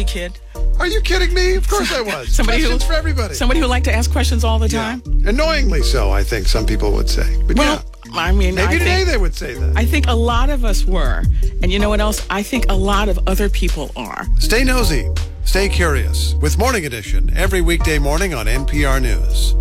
kid. Are you kidding me? Of course I was. Questions for everybody. Somebody who liked to ask questions all the time? Annoyingly so, I think some people would say. But I mean, maybe today they would say that. I think a lot of us were. And you know what else? I think a lot of other people are. Stay nosy. Stay curious with Morning Edition every weekday morning on NPR News.